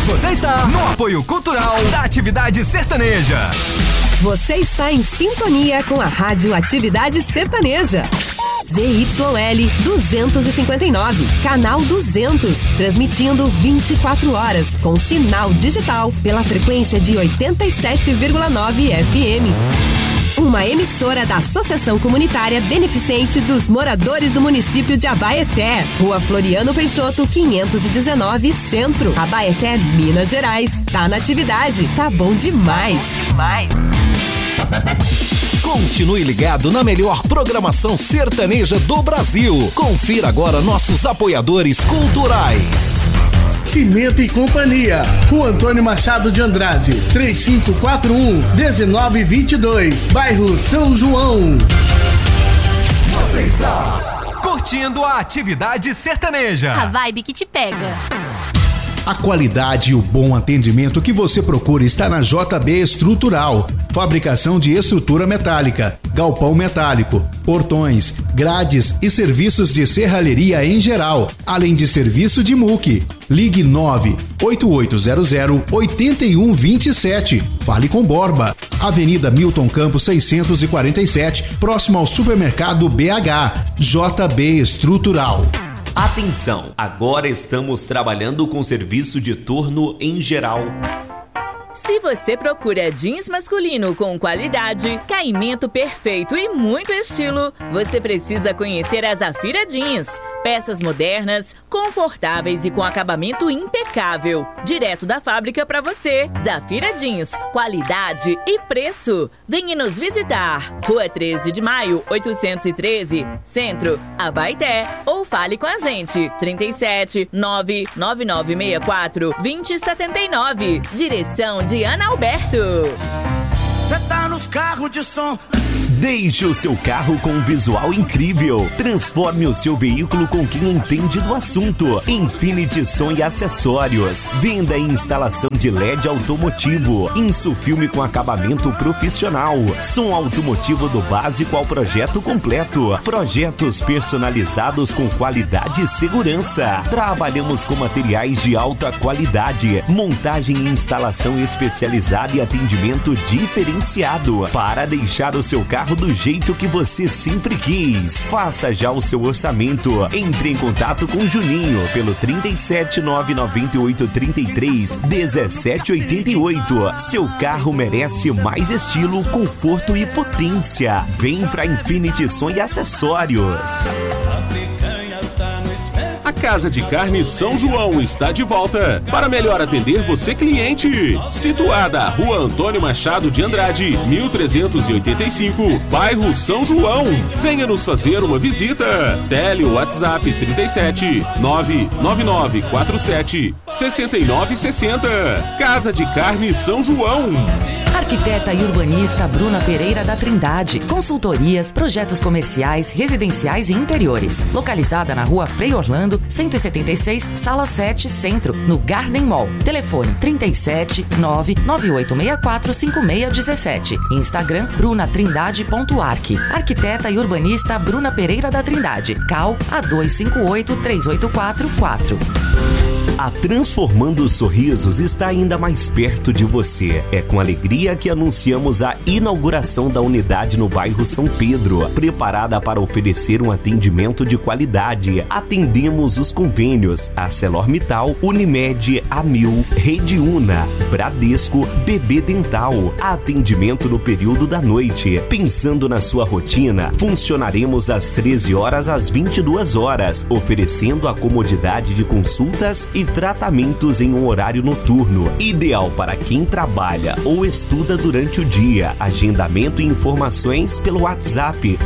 Você está no apoio cultural da Atividade Sertaneja. Você está em sintonia com a Rádio Atividade Sertaneja. ZYL 259, canal 200, transmitindo 24 horas, com sinal digital, pela frequência de 87,9 FM. Uma emissora da Associação Comunitária Beneficente dos Moradores do Município de Abaeté, Rua Floriano Peixoto, 519, Centro, Abaeté, Minas Gerais. Tá na atividade, tá bom demais. Continue ligado na melhor programação sertaneja do Brasil. Confira agora nossos apoiadores culturais. Cimento e Companhia, Rua Antônio Machado de Andrade, 3541-1922, bairro São João. Você está curtindo a Atividade Sertaneja. A vibe que te pega. A qualidade e o bom atendimento que você procura está na JB Estrutural. Fabricação de estrutura metálica, galpão metálico, portões, grades e serviços de serralheria em geral, além de serviço de MUC. Ligue 98800-8127. Fale com Borba. Avenida Milton Campos 647, próximo ao supermercado BH. JB Estrutural. Atenção! Agora estamos trabalhando com serviço de turno em geral. Se você procura jeans masculino com qualidade, caimento perfeito e muito estilo, você precisa conhecer a Zafira Jeans. Peças modernas, confortáveis e com acabamento impecável. Direto da fábrica para você. Zafira Jeans, qualidade e preço. Venha nos visitar. Rua 13 de Maio, 813, Centro, Abaeté. Ou fale com a gente. 37 99964 2079. Direção de Ana Alberto. Cê tá nos carros de som. Deixe o seu carro com um visual incrível. Transforme o seu veículo com quem entende do assunto. Infinity Som e Acessórios. Venda e instalação de LED automotivo. Insufilme com acabamento profissional. Som automotivo do básico ao projeto completo. Projetos personalizados com qualidade e segurança. Trabalhamos com materiais de alta qualidade. Montagem e instalação especializada e atendimento diferenciado. Para deixar o seu carro do jeito que você sempre quis. Faça já o seu orçamento. Entre em contato com o Juninho pelo 37998331788. Seu carro merece mais estilo, conforto e potência. Vem pra Infinity Som e Acessórios. A Casa de Carne São João está de volta para melhor atender você, cliente. Situada à Rua Antônio Machado de Andrade, 1385, bairro São João. Venha nos fazer uma visita. Tele WhatsApp 37 99947 6960. Casa de Carne São João. Arquiteta e urbanista Bruna Pereira da Trindade. Consultorias, projetos comerciais, residenciais e interiores. Localizada na Rua Frei Orlando, 176, Sala 7, Centro, no Garden Mall. Telefone 37 99864 5617. Instagram brunatrindade.arc. Arquiteta e urbanista Bruna Pereira da Trindade. CAL A25838444. A Transformando Sorrisos está ainda mais perto de você. É com alegria que anunciamos a inauguração da unidade no bairro São Pedro, preparada para oferecer um atendimento de qualidade. Atendemos os convênios ArcelorMittal, Unimed, Amil, Rede Una, Bradesco, BB Dental. Atendimento no período da noite. Pensando na sua rotina, funcionaremos das 13 horas às 22 horas, oferecendo a comodidade de consultas e tratamentos em um horário noturno, ideal para quem trabalha ou estuda durante o dia. Agendamento e informações pelo WhatsApp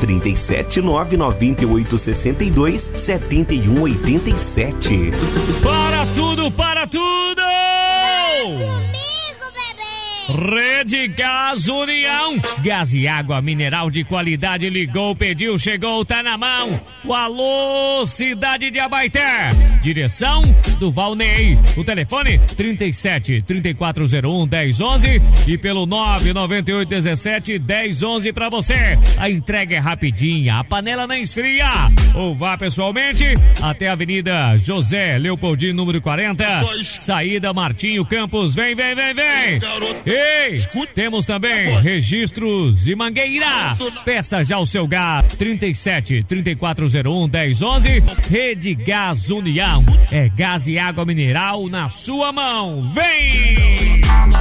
37998627187. Para tudo! Vem comigo, bebê! Rede Gás União. Gás e água mineral de qualidade. Ligou, pediu, chegou, tá na mão. O alô, cidade de Abaeté. Direção do Valnei. O telefone 37 3401 1011 e pelo 998 17 1011 pra você. A entrega é rapidinha, a panela não esfria. Ou vá pessoalmente até a Avenida José Leopoldino, número 40, saída Martinho Campos. Vem, vem, vem, vem. Ei, temos também registros e Mangueira. Peça já o seu gás. 37 3401 1011. Rede Gás União. É gás e água mineral na sua mão. Vem!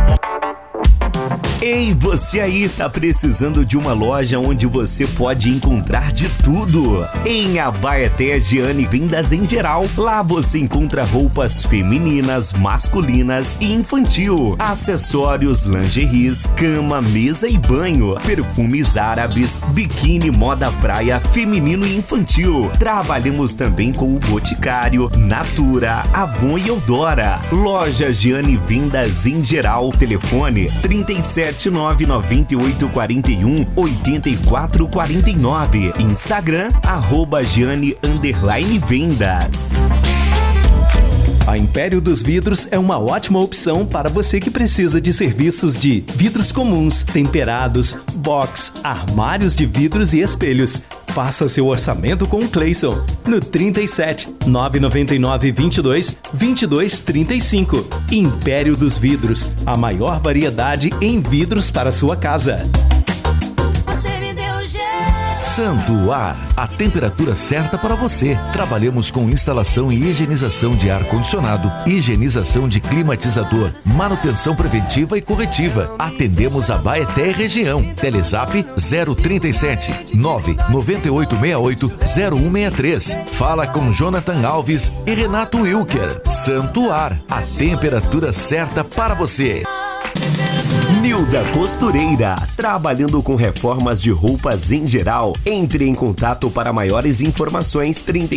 Ei, você aí tá precisando de uma loja onde você pode encontrar de tudo? Em Abaeté, Giane Vendas em Geral. Lá você encontra roupas femininas, masculinas e infantil, acessórios, lingeries, cama, mesa e banho, perfumes árabes, biquíni, moda praia, feminino e infantil. Trabalhamos também com o Boticário, Natura, Avon e Eudora. Loja Giane Vendas em Geral. Telefone 37998418449. Instagram @Giane_Vendas. A Império dos Vidros é uma ótima opção para você que precisa de serviços de vidros comuns, temperados, box, armários de vidros e espelhos. Faça seu orçamento com o Cleison no 37 999 22 22 35. Império dos Vidros, a maior variedade em vidros para sua casa. Santo Ar, a temperatura certa para você. Trabalhamos com instalação e higienização de ar-condicionado, higienização de climatizador, manutenção preventiva e corretiva. Atendemos a Abaeté e região. Telezap 037 99868 0163. Fala com Jonathan Alves e Renato Wilker. Santo Ar, a temperatura certa para você. Nilda Costureira, trabalhando com reformas de roupas em geral. Entre em contato para maiores informações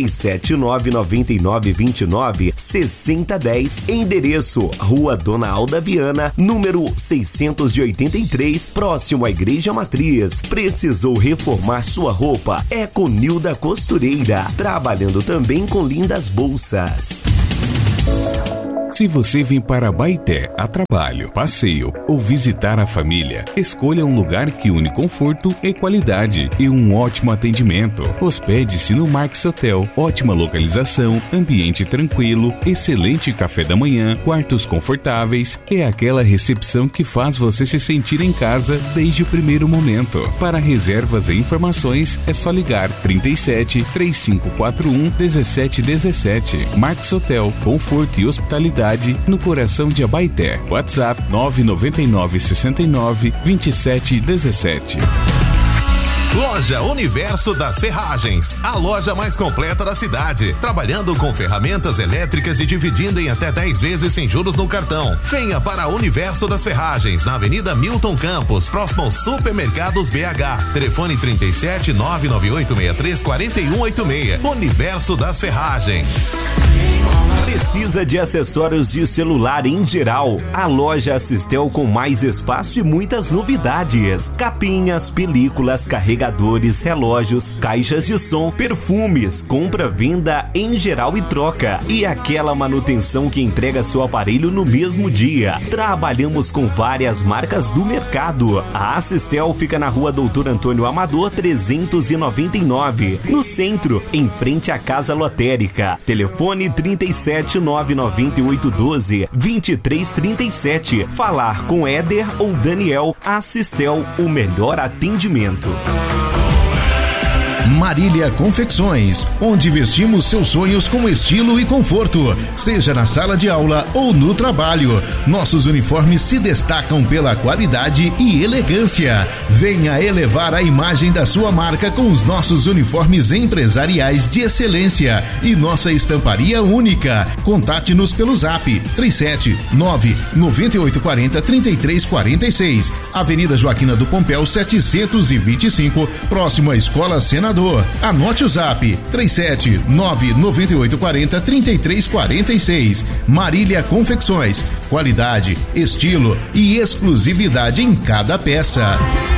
37999296010. Endereço Rua Dona Alda Viana, número 683, próximo à Igreja Matriz. Precisou reformar sua roupa? É com Nilda Costureira, trabalhando também com lindas bolsas. Se você vem para Abaeté a trabalho, passeio ou visitar a família, escolha um lugar que une conforto e qualidade e um ótimo atendimento. Hospede-se no Max Hotel. Ótima localização, ambiente tranquilo, excelente café da manhã, quartos confortáveis e aquela recepção que faz você se sentir em casa desde o primeiro momento. Para reservas e informações é só ligar 37 3541 1717. Max Hotel, conforto e hospitalidade no coração de Abaeté. WhatsApp 999 69 27 17. Loja Universo das Ferragens, a loja mais completa da cidade, trabalhando com ferramentas elétricas e dividindo em até 10 vezes sem juros no cartão. Venha para Universo das Ferragens, na Avenida Milton Campos, próximo aos Supermercados BH. Telefone 37 99863 4186. Universo das Ferragens. Precisa de acessórios de celular em geral? A loja Assistel com mais espaço e muitas novidades. Capinhas, películas, carregadores, relógios, caixas de som, perfumes, compra, venda em geral e troca. E aquela manutenção que entrega seu aparelho no mesmo dia. Trabalhamos com várias marcas do mercado. A Assistel fica na Rua Doutor Antônio Amador 399, no centro, em frente à Casa Lotérica. Telefone 37 99812 2337. Falar com Éder ou Daniel. Assistel, o melhor atendimento. Marília Confecções, onde vestimos seus sonhos com estilo e conforto, seja na sala de aula ou no trabalho. Nossos uniformes se destacam pela qualidade e elegância. Venha elevar a imagem da sua marca com os nossos uniformes empresariais de excelência e nossa estamparia única. Contate-nos pelo Zap 379 9840 3346, Avenida Joaquina do Pompéu 725, próximo à Escola Senador. Climatizador. Anote o zap 37998403346. Marília Confecções. Qualidade, estilo e exclusividade em cada peça.